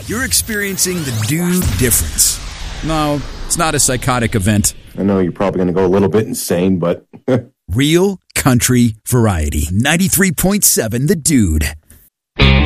You're experiencing the Dude Difference. No, it's not a psychotic event. I know you're probably going to go a little bit insane, but... Real country variety. 93.7 The Dude.